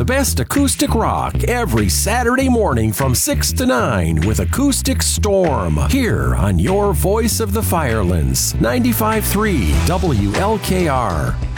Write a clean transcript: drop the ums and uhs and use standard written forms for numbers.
The best acoustic rock every Saturday morning from 6 to 9 with Acoustic Storm here on your voice of the Firelands, 95.3 WLKR.